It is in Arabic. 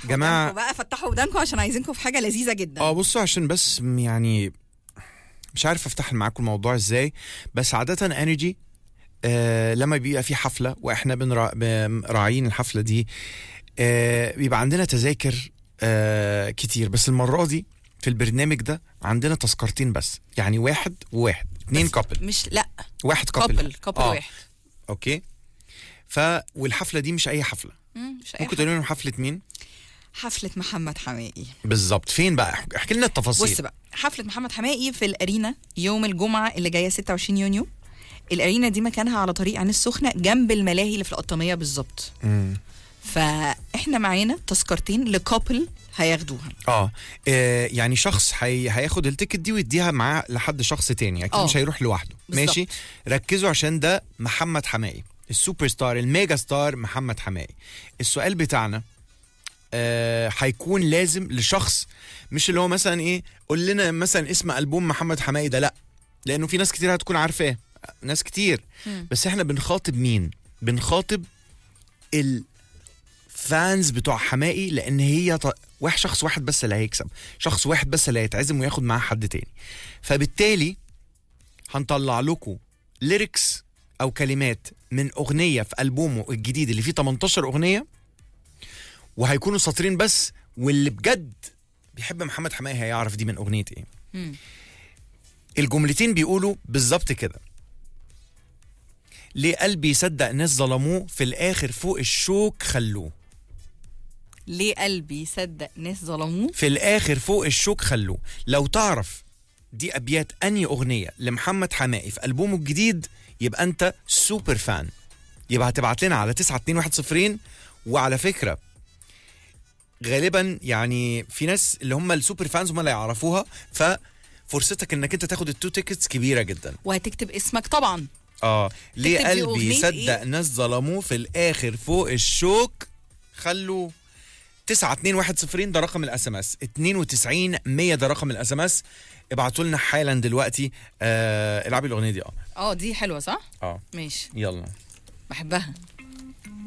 جماعة بقى فتحوا ودانكم عشان عايزينكم في حاجة لذيذة جدا. بصوا عشان بس يعني مش عارف افتح معاكم الموضوع ازاي، بس عادة انرجي لما بيبقى في حفلة واحنا راعيين الحفلة دي بيبقى عندنا تذاكر كتير، بس المرة دي في البرنامج ده عندنا تذكرتين بس، يعني واحد وواحد، 2 كابل، مش لا واحد كابل واحد. اوكي. والحفلة دي مش اي حفلة. مش أي ممكن تقولوا لنا حفلة مين؟ حفلة محمد حماقي. بالظبط. فين بقى؟ احكي لنا التفاصيل. بص بقى، حفلة محمد حماقي في الأرينا يوم الجمعة اللي جاية 26 يونيو. الأرينا دي مكانها على طريق عين السخنة جنب الملاهي اللي في القطامية بالظبط. فاحنا معانا تذكرتين لكابل هياخدوها. يعني شخص هياخد التيكت دي ويديها معاه لحد شخص تاني، اكيد مش هيروح لوحده. بالزبط. ماشي، ركزوا عشان ده محمد حماقي، السوبر ستار الميجا ستار محمد حماقي. السؤال بتاعنا هيكون لازم لشخص، مش اللي هو مثلا ايه قول لنا مثلا اسم ألبوم محمد حماقي ده، لا، لانه في ناس كتير هتكون عارفاه، ناس كتير. بس احنا بنخاطب مين؟ بنخاطب الفانز بتوع حماقي، لان هي شخص واحد بس اللي هيكسب، شخص واحد بس اللي هيتعزم وياخد معاه حد تاني. فبالتالي هنطلع لكم ليركس او كلمات من اغنية في ألبومه الجديد اللي فيه 18 اغنية، وهيكونوا سطرين بس، واللي بجد بيحب محمد حماقي هيعرف دي من اغنية ايه. الجملتين بيقولوا بالظبط كده: ليه قلبي يصدق ناس ظلموه، في الاخر فوق الشوك خلوه. ليه قلبي يصدق ناس ظلموه، في الاخر فوق الشوك خلوه. لو تعرف دي ابيات انهي اغنية لمحمد حماقي في ألبومه الجديد يبقى انت سوبر فان، يبقى هتبعت لنا على 92110. وعلى فكرة غالبا يعني في ناس اللي هم السوبر فانز هم اللي يعرفوها، ففرصتك انك انت تاخد ال2 تيكتس كبيرة جدا. وهتكتب اسمك طبعا. ليه قلبي يصدق ناس ظلموه، في الاخر فوق الشوك خلوا. 92110 ده رقم الاس ام اس، 92100 ده رقم الاس ام اس. ابعتوا لنا حالا دلوقتي. العبي الاغنيه دي. دي حلوه صح؟ ماشي، يلا، بحبها.